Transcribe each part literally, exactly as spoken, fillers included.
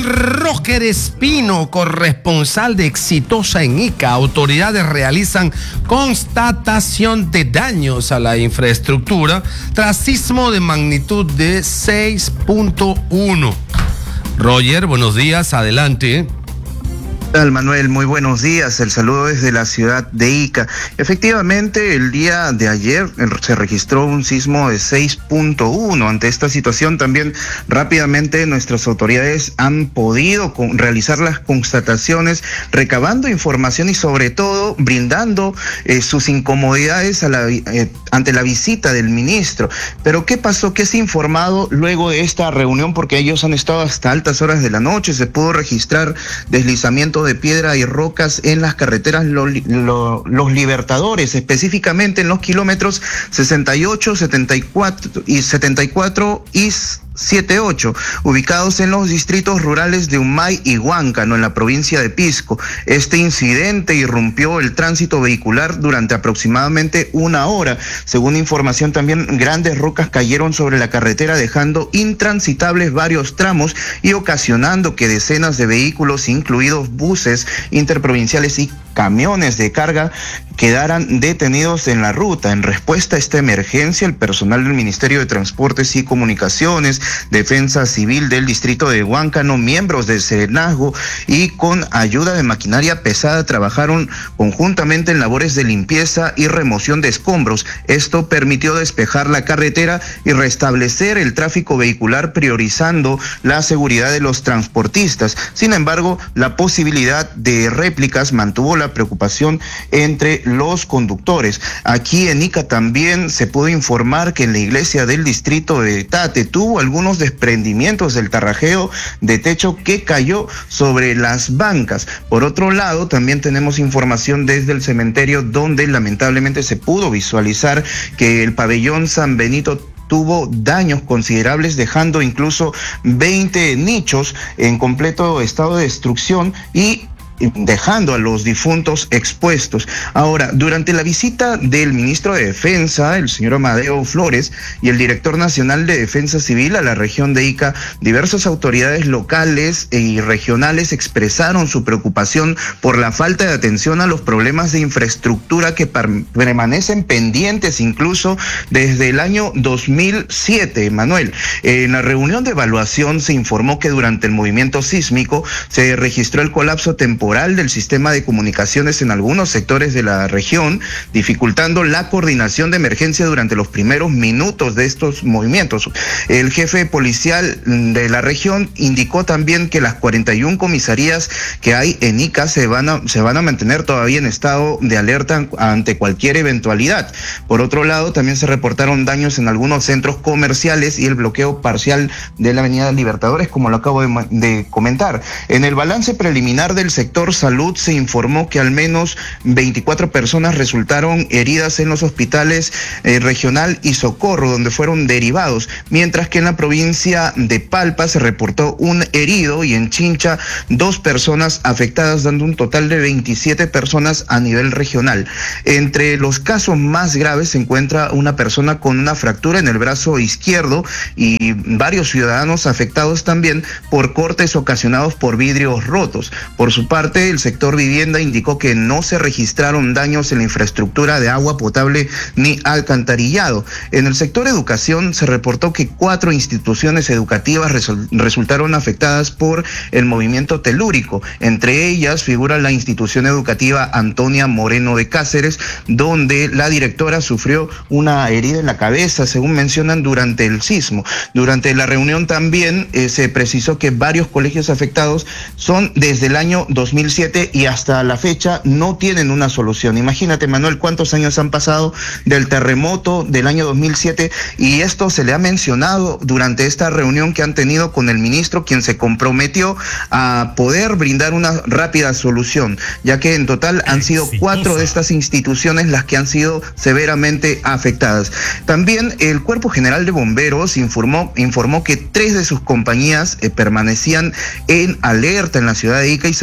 Roger Espino, corresponsal de Exitosa en Ica. Autoridades realizan constatación de daños a la infraestructura tras sismo de magnitud de seis punto uno. Roger, buenos días, adelante. ¿Qué tal, Manuel? Muy buenos días. El saludo desde la ciudad de Ica. Efectivamente, el día de ayer se registró un sismo de seis punto uno. Ante esta situación, también rápidamente nuestras autoridades han podido realizar las constataciones, recabando información y sobre todo brindando eh, sus incomodidades a la, eh, ante la visita del ministro. Pero ¿qué pasó? ¿Qué se ha informado luego de esta reunión? Porque ellos han estado hasta altas horas de la noche. Se pudo registrar deslizamiento de piedra y rocas en las carreteras Los, lo, los Libertadores, específicamente en los kilómetros sesenta y ocho, setenta y cuatro y setenta y cuatro y setenta y ocho, ubicados en los distritos rurales de Humay y Huáncano, en la provincia de Pisco. Este incidente irrumpió el tránsito vehicular durante aproximadamente una hora. Según información, también grandes rocas cayeron sobre la carretera, dejando intransitables varios tramos y ocasionando que decenas de vehículos, incluidos buses interprovinciales y camiones de carga, quedaran detenidos en la ruta. En respuesta a esta emergencia, el personal del Ministerio de Transportes y Comunicaciones, Defensa Civil del distrito de Huáncano, miembros del Serenazgo y con ayuda de maquinaria pesada trabajaron conjuntamente en labores de limpieza y remoción de escombros. Esto permitió despejar la carretera y restablecer el tráfico vehicular, priorizando la seguridad de los transportistas. Sin embargo, la posibilidad de réplicas mantuvo la preocupación entre los conductores. Aquí en Ica también se pudo informar que en la iglesia del distrito de Tate tuvo algunos desprendimientos del tarrajeo de techo que cayó sobre las bancas. Por otro lado, también tenemos información desde el cementerio, donde lamentablemente se pudo visualizar que el pabellón San Benito tuvo daños considerables, dejando incluso veinte nichos en completo estado de destrucción y dejando a los difuntos expuestos. Ahora, durante la visita del ministro de Defensa, el señor Amadeo Flores, y el director nacional de Defensa Civil a la región de Ica, diversas autoridades locales y regionales expresaron su preocupación por la falta de atención a los problemas de infraestructura que permanecen pendientes incluso desde el año dos mil siete. Manuel, en la reunión de evaluación se informó que durante el movimiento sísmico se registró el colapso temporal del sistema de comunicaciones en algunos sectores de la región, dificultando la coordinación de emergencia durante los primeros minutos de estos movimientos. El jefe policial de la región indicó también que las cuarenta y una comisarías que hay en Ica se van a, se van a mantener todavía en estado de alerta ante cualquier eventualidad. Por otro lado, también se reportaron daños en algunos centros comerciales y el bloqueo parcial de la avenida Libertadores, como lo acabo de, de comentar. En el balance preliminar del sector salud se informó que al menos veinticuatro personas resultaron heridas en los hospitales eh, regional y Socorro, donde fueron derivados, mientras que en la provincia de Palpa se reportó un herido y en Chincha dos personas afectadas, dando un total de veintisiete personas a nivel regional. Entre los casos más graves se encuentra una persona con una fractura en el brazo izquierdo y varios ciudadanos afectados también por cortes ocasionados por vidrios rotos. Por su parte, el sector vivienda indicó que no se registraron daños en la infraestructura de agua potable ni alcantarillado. En el sector educación se reportó que cuatro instituciones educativas resol- resultaron afectadas por el movimiento telúrico. Entre ellas figura la institución educativa Antonia Moreno de Cáceres, donde la directora sufrió una herida en la cabeza, según mencionan, durante el sismo. Durante la reunión también eh, se precisó que varios colegios afectados son desde el año dos mil siete y hasta la fecha no tienen una solución. Imagínate, Manuel, cuántos años han pasado del terremoto del año dos mil siete, y esto se le ha mencionado durante esta reunión que han tenido con el ministro, quien se comprometió a poder brindar una rápida solución, ya que en total han sido cuatro de estas instituciones las que han sido severamente afectadas. También el Cuerpo General de Bomberos informó, informó que tres de sus compañías eh, permanecían en alerta en la ciudad de Ica y se reportó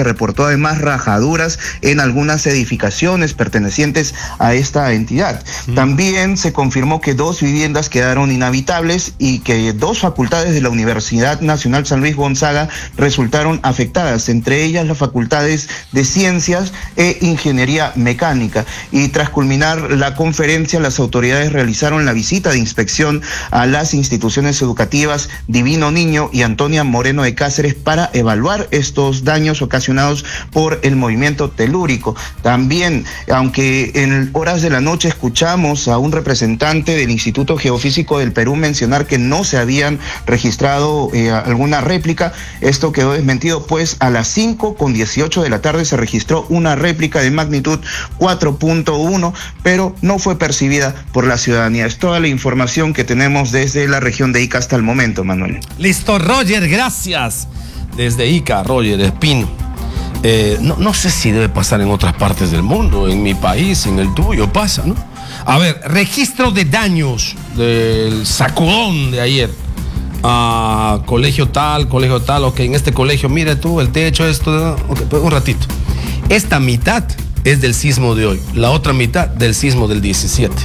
resultó además rajaduras en algunas edificaciones pertenecientes a esta entidad. Mm. También se confirmó que dos viviendas quedaron inhabitables y que dos facultades de la Universidad Nacional San Luis Gonzaga resultaron afectadas, entre ellas las facultades de Ciencias e Ingeniería Mecánica. Y tras culminar la conferencia, las autoridades realizaron la visita de inspección a las instituciones educativas Divino Niño y Antonia Moreno de Cáceres para evaluar estos daños ocasionados por el movimiento telúrico. También, aunque en horas de la noche escuchamos a un representante del Instituto Geofísico del Perú mencionar que no se habían registrado eh, alguna réplica, esto quedó desmentido, pues a las cinco con dieciocho de la tarde se registró una réplica de magnitud cuatro punto uno, pero no fue percibida por la ciudadanía. Es toda la información que tenemos desde la región de Ica hasta el momento, Manuel. Listo, Roger, gracias. Desde Ica, Roger Espino. Eh, no, no sé si debe pasar en otras partes del mundo, en mi país, en el tuyo, pasa, ¿no? A ver, registro de daños del sacudón de ayer. Ah, colegio tal, colegio tal, ok, en este colegio, mire tú, el techo, esto, okay, un ratito. Esta mitad es del sismo de hoy, la otra mitad del sismo del diecisiete.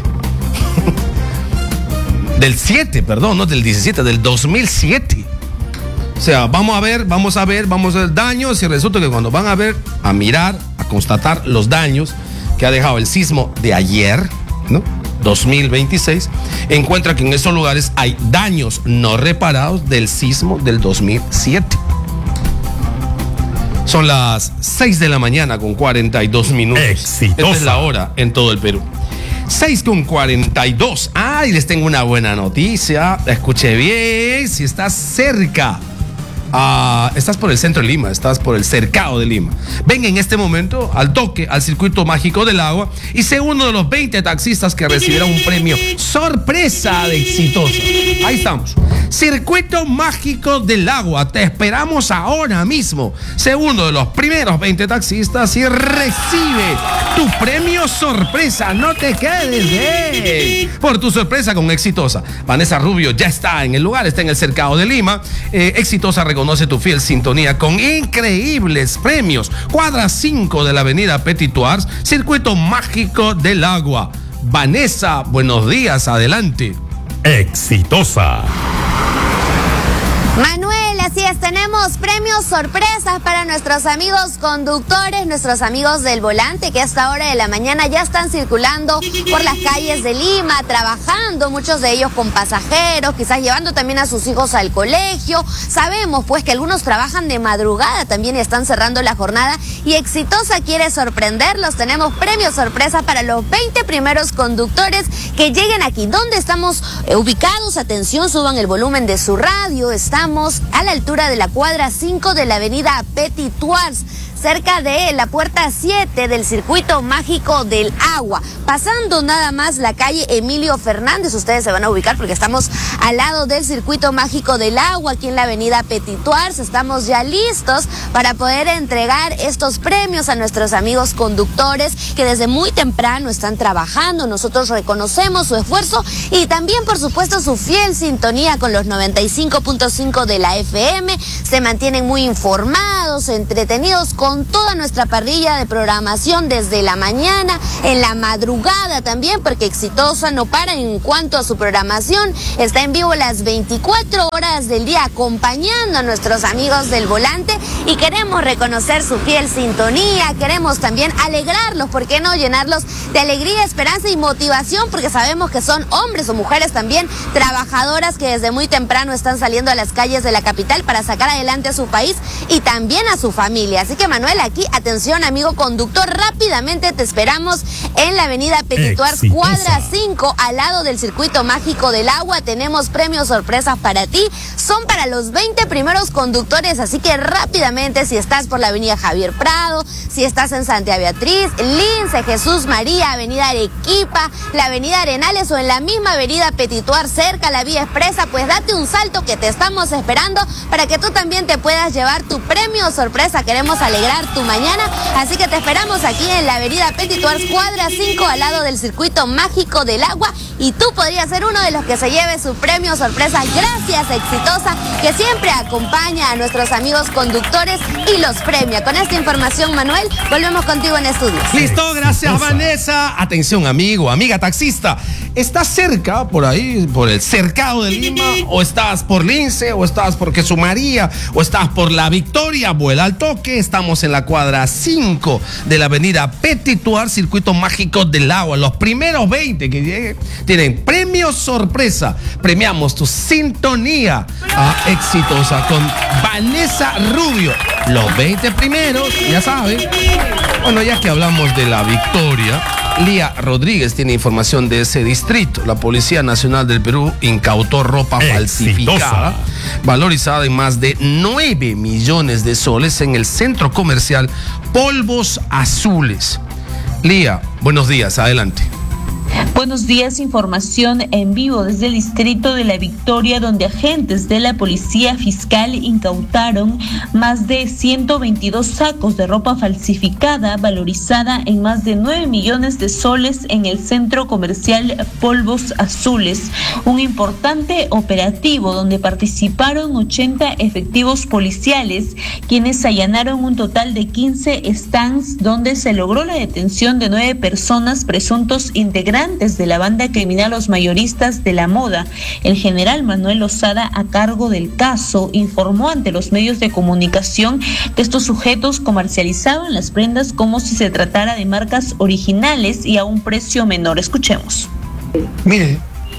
Del siete, perdón, no del diecisiete, del dos mil siete. O sea, vamos a ver, vamos a ver, vamos a ver daños y resulta que cuando van a ver, a mirar, a constatar los daños que ha dejado el sismo de ayer, ¿no? dos mil veintiséis, encuentra que en esos lugares hay daños no reparados del sismo del dos mil siete. Son las seis de la mañana con cuarenta y dos minutos. Exitosa. Esta es la hora en todo el Perú. seis con cuarenta y dos. Ay, les tengo una buena noticia. Escuche bien, si estás cerca. Uh, estás por el centro de Lima, estás por el cercado de Lima. Ven en este momento al toque al circuito mágico del agua y sé uno de los veinte taxistas que recibirán un premio sorpresa de Exitosa. Ahí estamos. Circuito mágico del agua, te esperamos ahora mismo. Sé uno de los primeros veinte taxistas y recibe tu premio sorpresa. No te quedes, eh. Por tu sorpresa con Exitosa. Vanessa Rubio ya está en el lugar, está en el cercado de Lima. Eh, Exitosa reconoce tu fiel sintonía con increíbles premios. Cuadra cinco de la avenida Petit Tours, circuito mágico del agua. Vanessa, buenos días, adelante. Exitosa. Manuel, así es, tenemos premios sorpresas para nuestros amigos conductores, nuestros amigos del volante, que a esta hora de la mañana ya están circulando por las calles de Lima, trabajando, muchos de ellos con pasajeros, quizás llevando también a sus hijos al colegio. Sabemos pues que algunos trabajan de madrugada, también están cerrando la jornada y Exitosa quiere sorprenderlos. Tenemos premios sorpresa para los veinte primeros conductores que lleguen aquí. ¿Dónde estamos eh, ubicados? Atención, suban el volumen de su radio. Estamos a la altura de la cuadra cinco de la avenida Petit Tours, cerca de la puerta siete del circuito mágico del agua. Pasando nada más la calle Emilio Fernández, ustedes se van a ubicar porque estamos al lado del circuito mágico del agua, aquí en la avenida Petit Tours. Estamos ya listos para poder entregar estos premios a nuestros amigos conductores que desde muy temprano están trabajando. Nosotros reconocemos su esfuerzo y también, por supuesto, su fiel sintonía con los noventa y cinco punto cinco de la F M. Se mantienen muy informados, entretenidos con toda nuestra parrilla de programación desde la mañana, en la madrugada también, porque Exitosa no para en cuanto a su programación. Está en vivo las veinticuatro horas del día acompañando a nuestros amigos del volante y queremos reconocer su fiel sintonía, queremos también alegrarlos, ¿por qué no? Llenarlos de alegría, esperanza y motivación, porque sabemos que son hombres o mujeres también trabajadoras que desde muy temprano están saliendo a las calles de la capital para sacar adelante a su país y también a su familia. Así que, Manuel, aquí, atención, amigo conductor, rápidamente te esperamos en la avenida Petit Tours, cuadra cinco, al lado del circuito mágico del agua. Tenemos premios sorpresas para ti, son para los veinte primeros conductores, así que rápidamente, si estás por la avenida Javier Prado, si estás en Santa Beatriz, Lince, Jesús María, avenida Arequipa, la avenida Arenales o en la misma avenida Petit Tours, cerca a la vía expresa, pues date un salto que te estamos esperando para que tú también te puedas llevar tu premio sorpresa. Queremos alegrar alegrar tu mañana. Así que te esperamos aquí en la avenida Petit Tours, cuadra cinco, al lado del circuito mágico del agua. Y tú podrías ser uno de los que se lleve su premio sorpresa. Gracias, Exitosa, que siempre acompaña a nuestros amigos conductores y los premia. Con esta información, Manuel, volvemos contigo en estudios. Listo, gracias, Vanessa. Atención, amigo, amiga taxista. ¿Estás cerca por ahí, por el cercado de Lima? ¿O estás por Lince? ¿O estás por Jesús María? ¿O estás por La Victoria? Vuela al toque. Estamos en la cuadra cinco de la avenida Petit Tours, circuito mágico del agua. Los primeros veinte que lleguen tienen premio sorpresa. Premiamos tu sintonía a Exitosa con Vanessa Rubio. Los veinte primeros, ya saben. Bueno, ya que hablamos de La Victoria, Lía Rodríguez tiene información de ese distrito. La Policía Nacional del Perú incautó ropa Exitosa. falsificada, valorizada en más de nueve millones de soles en el centro comercial Polvos Azules. Lía, buenos días, adelante. Buenos días, información en vivo desde el distrito de La Victoria, donde agentes de la Policía Fiscal incautaron más de ciento veintidós sacos de ropa falsificada valorizada en más de nueve millones de soles en el centro comercial Polvos Azules. Un importante operativo donde participaron ochenta efectivos policiales, quienes allanaron un total de quince stands, donde se logró la detención de nueve personas presuntos integrantes de la banda criminal Los Mayoristas de la Moda. El general Manuel Lozada, a cargo del caso, informó ante los medios de comunicación que estos sujetos comercializaban las prendas como si se tratara de marcas originales y a un precio menor. Escuchemos. Mire,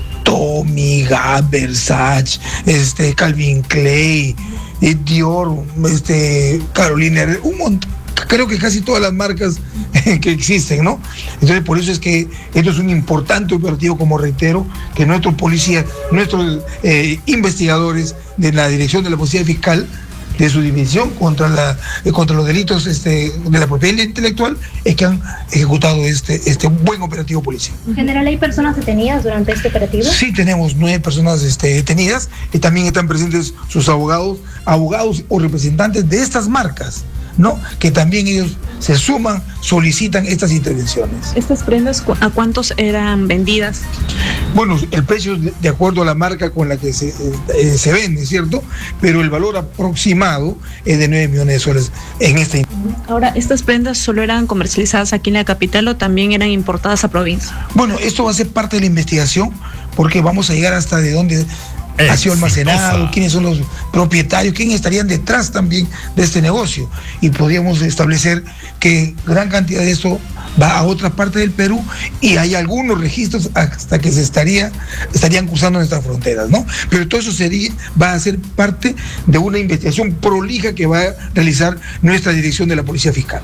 Tommy, Gap, Versace, este, Calvin Klein, Dior, este, Carolina, un montón. Creo que casi todas las marcas que existen, ¿no? Entonces, por eso es que esto es un importante operativo, como reitero, que nuestros policías, nuestros eh, investigadores de la Dirección de la Policía Fiscal, de su división contra la eh, contra los delitos este, de la propiedad intelectual, es que han ejecutado este, este buen operativo policial. ¿En general hay personas detenidas durante este operativo? Sí, tenemos nueve personas este, detenidas, y también están presentes sus abogados, abogados o representantes de estas marcas, ¿no? Que también ellos se suman, solicitan estas intervenciones. ¿Estas prendas a cuántos eran vendidas? Bueno, el precio es de, de acuerdo a la marca con la que se, eh, se vende, ¿cierto? Pero el valor aproximado es de nueve millones de soles en este. Ahora, ¿estas prendas solo eran comercializadas aquí en la capital o también eran importadas a provincia? Bueno, esto va a ser parte de la investigación, porque vamos a llegar hasta de dónde ha sido almacenado, quiénes son los propietarios, quiénes estarían detrás también de este negocio. Y podríamos establecer que gran cantidad de esto va a otra parte del Perú, y hay algunos registros hasta que se estaría, estarían cruzando nuestras fronteras, ¿no? Pero todo eso sería, va a ser parte de una investigación prolija que va a realizar nuestra dirección de la Policía Fiscal.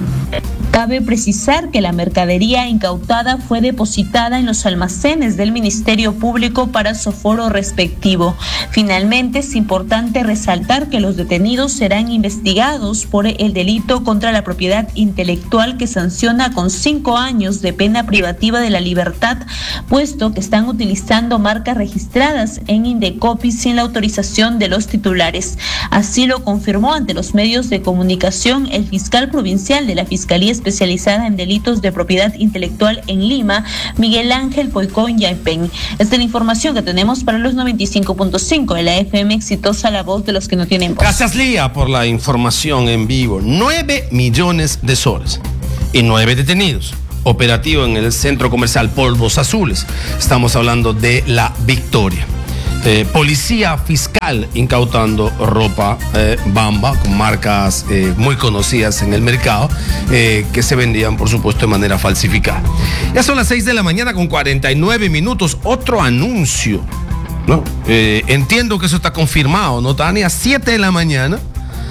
Cabe precisar que la mercadería incautada fue depositada en los almacenes del Ministerio Público para su aforo respectivo. Finalmente, es importante resaltar que los detenidos serán investigados por el delito contra la propiedad intelectual, que sanciona con cinco años de pena privativa de la libertad, puesto que están utilizando marcas registradas en Indecopi sin la autorización de los titulares. Así lo confirmó ante los medios de comunicación el fiscal provincial de la Fiscalía Especializada en Delitos de Propiedad Intelectual en Lima, Miguel Ángel Poicón Yaipen. Esta es la información que tenemos para los noventa y cinco punto cinco de la F M Exitosa, la voz de los que no tienen voz. Gracias, Lía, por la información en vivo. Nueve millones de soles y nueve detenidos. Operativo en el centro comercial Polvos Azules. Estamos hablando de La Victoria. Eh, policía fiscal incautando ropa eh, Bamba con marcas eh, muy conocidas en el mercado, eh, que se vendían, por supuesto, de manera falsificada. Ya son las seis de la mañana con cuarenta y nueve minutos. Otro anuncio, ¿no? Eh, entiendo que eso está confirmado, ¿no, Tania? siete de la mañana.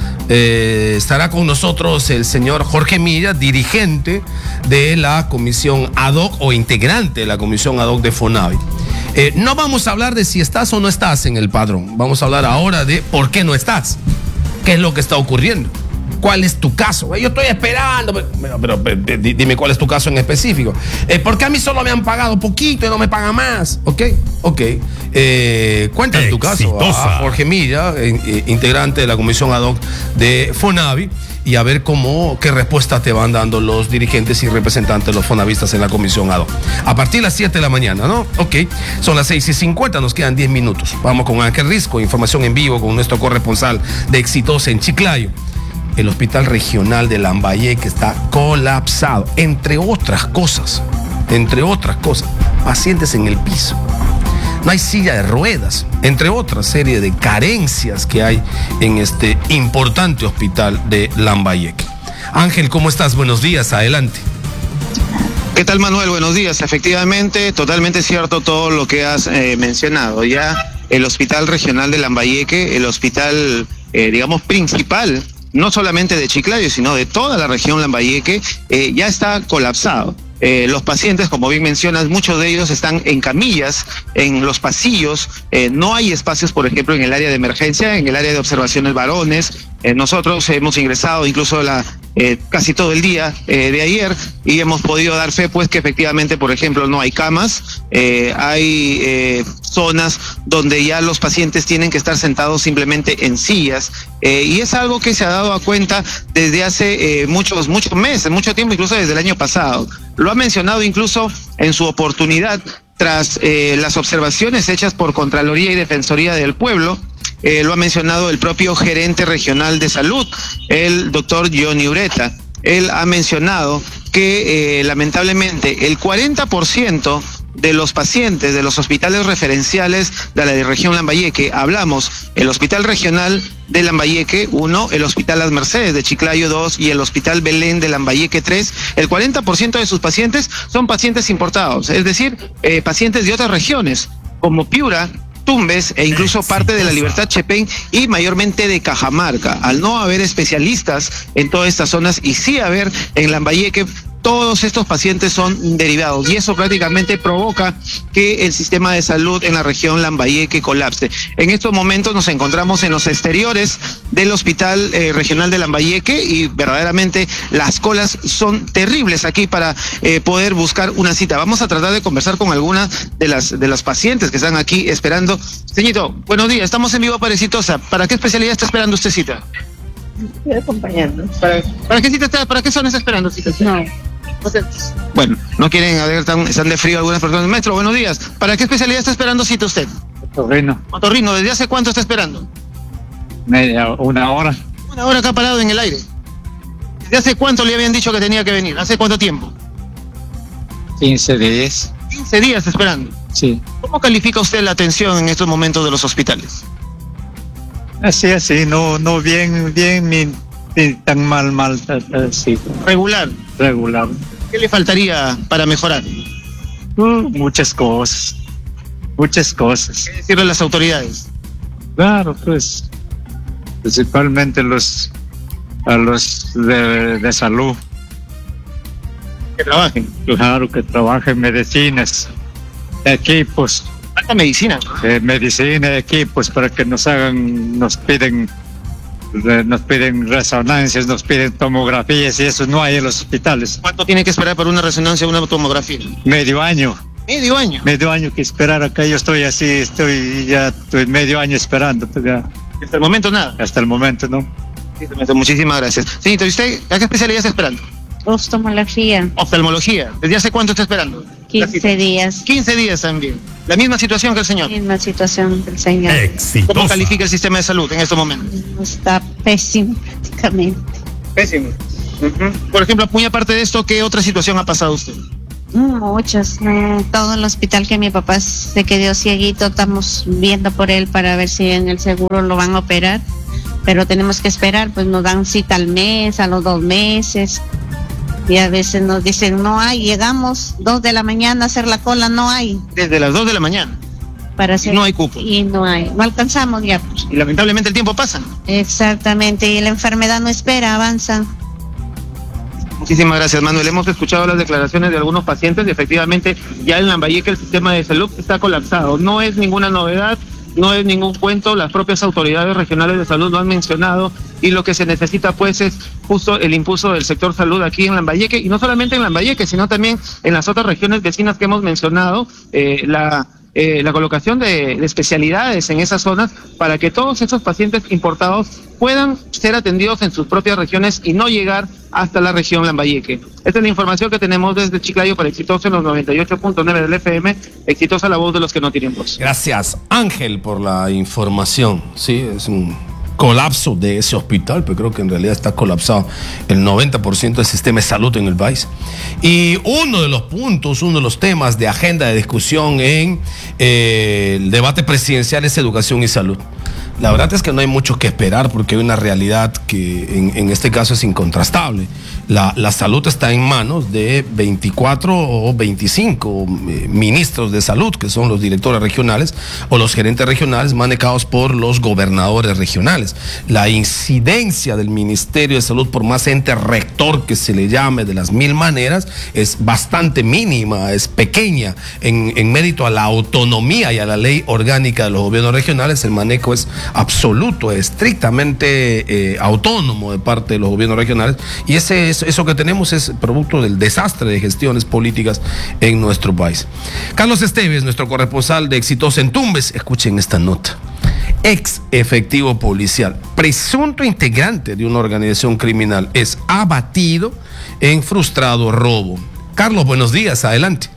Eh, estará con nosotros el señor Jorge Milla, dirigente de la comisión ad hoc o integrante de la comisión ad hoc de Fonavi. Eh, no vamos a hablar de si estás o no estás en el padrón. Vamos a hablar ahora de por qué no estás. ¿Qué es lo que está ocurriendo? ¿Cuál es tu caso? Yo estoy esperando, pero, pero, pero dime cuál es tu caso en específico. Eh, porque a mí solo me han pagado poquito y no me pagan más. ¿Ok? Ok. Eh, cuéntame tu caso a Jorge Milla, eh, integrante de la comisión ad hoc de Fonavi, y a ver cómo, qué respuesta te van dando los dirigentes y representantes de los fonavistas en la comisión ad hoc. A partir de las siete de la mañana, ¿no? Ok, son las seis y cincuenta, nos quedan diez minutos. Vamos con Ángel Risco, información en vivo con nuestro corresponsal de Exitosa en Chiclayo. El hospital regional de Lambayeque está colapsado, entre otras cosas, entre otras cosas, pacientes en el piso. No hay silla de ruedas, entre otra serie de carencias que hay en este importante hospital de Lambayeque. Ángel, ¿cómo estás? Buenos días, adelante. ¿Qué tal, Manuel? Buenos días. Efectivamente, totalmente cierto todo lo que has eh, mencionado. Ya el hospital regional de Lambayeque, el hospital, eh, digamos, principal, no solamente de Chiclayo, sino de toda la región Lambayeque, eh, ya está colapsado. Eh, los pacientes, como bien mencionas, muchos de ellos están en camillas, en los pasillos, eh, no hay espacios, por ejemplo, en el área de emergencia, en el área de observaciones varones. Eh, nosotros hemos ingresado incluso la, eh, casi todo el día eh, de ayer y hemos podido dar fe, pues, que efectivamente, por ejemplo, no hay camas, eh, hay eh, zonas donde ya los pacientes tienen que estar sentados simplemente en sillas, eh, y es algo que se ha dado a cuenta desde hace eh, muchos, muchos meses, mucho tiempo, incluso desde el año pasado. Lo ha mencionado incluso en su oportunidad tras eh, las observaciones hechas por Contraloría y Defensoría del Pueblo. Eh, lo ha mencionado el propio gerente regional de salud, el doctor Johnny Ureta. Él ha mencionado que eh, lamentablemente el cuarenta por ciento de los pacientes de los hospitales referenciales de la región Lambayeque, hablamos el Hospital Regional de Lambayeque uno, el Hospital Las Mercedes de Chiclayo dos y el Hospital Belén de Lambayeque tres, el cuarenta por ciento de sus pacientes son pacientes importados, es decir, eh, pacientes de otras regiones, como Piura, Tumbes e incluso parte de la Libertad Chepén y mayormente de Cajamarca. Al no haber especialistas en todas estas zonas y sí haber en Lambayeque, todos estos pacientes son derivados y eso prácticamente provoca que el sistema de salud en la región Lambayeque colapse. En estos momentos nos encontramos en los exteriores del Hospital eh, Regional de Lambayeque y verdaderamente las colas son terribles aquí para eh, poder buscar una cita. Vamos a tratar de conversar con algunas de las de las pacientes que están aquí esperando. Señorito, buenos días, estamos en vivo para Exitosa. ¿Para qué especialidad está esperando usted cita? Estoy acompañando. ¿Para, para qué cita está, para qué zona está esperando cita? No. Bueno, no quieren, a ver, están, están de frío algunas personas. Maestro, buenos días. ¿Para qué especialidad está esperando cita usted? Otorrino. Otorrino, ¿desde hace cuánto está esperando? Media, una hora. Una hora acá parado en el aire. ¿Desde hace cuánto le habían dicho que tenía que venir? ¿Hace cuánto tiempo? quince días. quince días esperando. Sí. ¿Cómo califica usted la atención en estos momentos de los hospitales? Así, así, no, no bien, bien, ni, ni tan mal, mal, sí. Regular. Regular. ¿Qué le faltaría para mejorar? Uh, muchas cosas, muchas cosas. ¿Qué decirle a las autoridades? Claro, pues, principalmente los, a los de, de salud. Que trabajen. Claro, que trabajen medicinas, equipos. Falta medicina. Eh, medicina, equipos para que nos hagan, nos piden, nos piden resonancias, nos piden tomografías y eso no hay en los hospitales. ¿Cuánto tiene que esperar para una resonancia o una tomografía? Medio año. ¿Medio año? Medio año que esperar acá. Yo estoy así, estoy ya estoy medio año esperando. Pues ya. ¿Hasta el momento nada? Hasta el momento no. Muchísimas gracias. Señorita, ¿y usted a qué especialidad está esperando? Oftalmología. Oftalmología. ¿Desde hace cuánto está esperando? quince días. quince días también. La misma situación que el señor. Misma situación que el señor. Exitosa. ¿Cómo califica el sistema de salud en estos momentos? Está pésimo prácticamente. Pésimo. Uh-huh. Por ejemplo, muy aparte de esto, ¿qué otra situación ha pasado usted? Muchas. Eh, todo el hospital que mi papá se quedó cieguito, estamos viendo por él para ver si en el seguro lo van a operar. Pero tenemos que esperar, pues nos dan cita al mes, a los dos meses. Y a veces nos dicen, no hay, llegamos dos de la mañana a hacer la cola, no hay. Desde las dos de la mañana. Para hacer, no hay cupo. Y no hay, no alcanzamos ya. Pues. Y lamentablemente el tiempo pasa. Exactamente, y la enfermedad no espera, avanza. Muchísimas gracias, Manuel. Hemos escuchado las declaraciones de algunos pacientes y efectivamente ya en Lambayeque el sistema de salud está colapsado. No es ninguna novedad. no es ningún cuento, las propias autoridades regionales de salud lo han mencionado, y lo que se necesita pues es justo el impulso del sector salud aquí en Lambayeque, y no solamente en Lambayeque, sino también en las otras regiones vecinas que hemos mencionado, eh, la... Eh, la colocación de, de especialidades en esas zonas para que todos esos pacientes importados puedan ser atendidos en sus propias regiones y no llegar hasta la región Lambayeque. Esta es la información que tenemos desde Chiclayo para Exitosa en los noventa y ocho punto nueve del F M. Exitosa, la voz de los que no tienen voz. Gracias, Ángel, por la información. Sí, es un colapso de ese hospital, pero creo que en realidad está colapsado el noventa por ciento del sistema de salud en el país. Y uno de los puntos, uno de los temas de agenda de discusión en eh, el debate presidencial es educación y salud. La verdad es que no hay mucho que esperar porque hay una realidad que en, en este caso es incontrastable. La, la salud está en manos de veinticuatro o veinticinco eh, ministros de salud, que son los directores regionales o los gerentes regionales manejados por los gobernadores regionales. La incidencia del Ministerio de Salud, por más ente rector que se le llame de las mil maneras, es bastante mínima, es pequeña. En, en mérito a la autonomía y a la ley orgánica de los gobiernos regionales, el manejo es absoluto, estrictamente eh, autónomo de parte de los gobiernos regionales, y ese es, eso que tenemos es producto del desastre de gestiones políticas en nuestro país. Carlos Esteves, nuestro corresponsal de Exitosa en Tumbes, escuchen esta nota. Ex efectivo policial, presunto integrante de una organización criminal, es abatido en frustrado robo. Carlos, buenos días, adelante.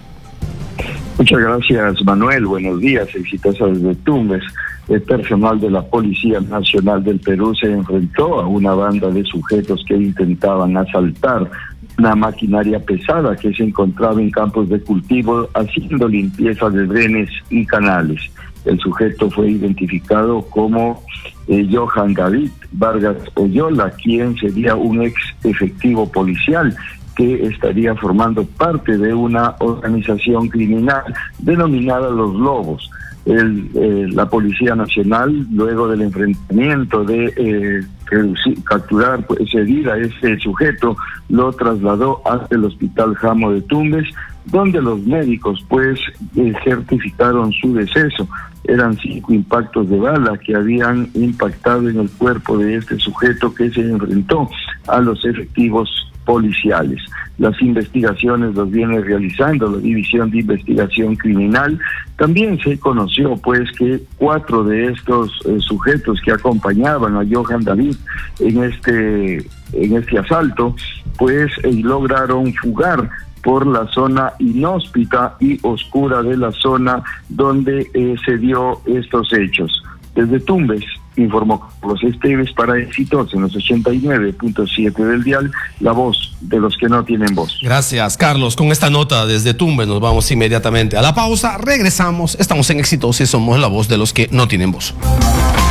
Muchas gracias, Manuel. Buenos días, Exitosa desde Tumbes. El personal de la Policía Nacional del Perú se enfrentó a una banda de sujetos que intentaban asaltar una maquinaria pesada que se encontraba en campos de cultivo haciendo limpieza de drenes y canales. El sujeto fue identificado como eh, Johan David Vargas Oyola, quien sería un ex efectivo policial que estaría formando parte de una organización criminal denominada Los Lobos. El, eh, la Policía Nacional, luego del enfrentamiento de eh, capturar, pues, herir a este sujeto, lo trasladó hasta el Hospital Jamo de Tumbes, donde los médicos pues eh, certificaron su deceso. Eran cinco impactos de bala que habían impactado en el cuerpo de este sujeto que se enfrentó a los efectivos policiales. Las investigaciones las viene realizando la División de Investigación Criminal. También se conoció pues que cuatro de estos eh, sujetos que acompañaban a Johan David en este en este asalto pues eh, lograron fugar por la zona inhóspita y oscura de la zona donde eh, se dio estos hechos. Desde Tumbes informó Carlos Esteves para Exitosa en los ochenta y nueve punto siete del dial, la voz de los que no tienen voz. Gracias, Carlos. Con esta nota desde Tumbes nos vamos inmediatamente a la pausa. Regresamos. Estamos en Exitosa y somos la voz de los que no tienen voz.